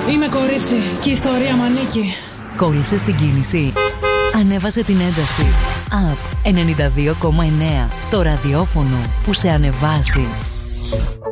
Είμαι κορίτσι και η ιστορία μ' ανήκει. Κόλλησε στην κίνηση. Ανέβασε την ένταση. Up 92,9. Το ραδιόφωνο που σε ανεβάζει.